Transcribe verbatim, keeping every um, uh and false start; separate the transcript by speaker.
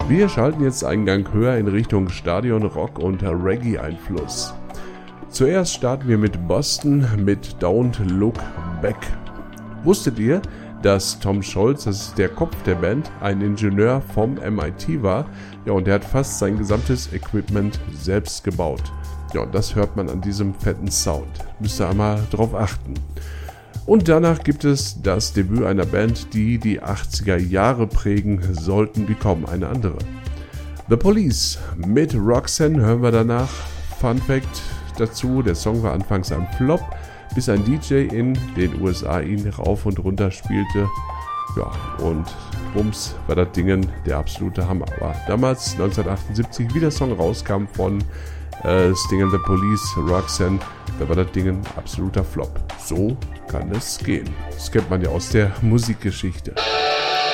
Speaker 1: Wir schalten jetzt einen Gang höher in Richtung Stadion Rock und Reggae-Einfluss. Zuerst starten wir mit Boston mit Don't Look Back. Wusstet ihr, dass Tom Scholz, das ist der Kopf der Band, ein Ingenieur vom M I T war? Ja, und der hat fast sein gesamtes Equipment selbst gebaut. Ja, und das hört man an diesem fetten Sound. Müsst ihr einmal drauf achten. Und danach gibt es das Debüt einer Band, die die achtziger Jahre prägen sollten, wie kaum eine andere. The Police mit Roxanne hören wir danach. Fun Fact dazu, der Song war anfangs ein Flop, bis ein D J in den U S A ihn rauf und runter spielte. Ja, und bums war das Ding der absolute Hammer. Aber damals, neunzehnhundertachtundsiebzig, wie der Song rauskam von äh, Sting and the Police, Roxanne, da war das Ding ein absoluter Flop. So kann es gehen. Das kennt man ja aus der Musikgeschichte.